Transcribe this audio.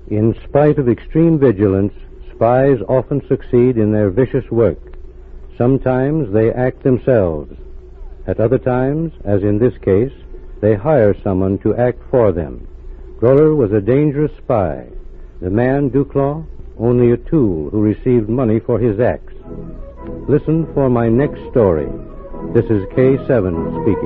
In spite of extreme vigilance, spies often succeed in their vicious work. Sometimes they act themselves. At other times, as in this case, they hire someone to act for them. Groller was a dangerous spy. The man, Duclos, only a tool who received money for his acts. Listen for my next story. This is K7 speaking.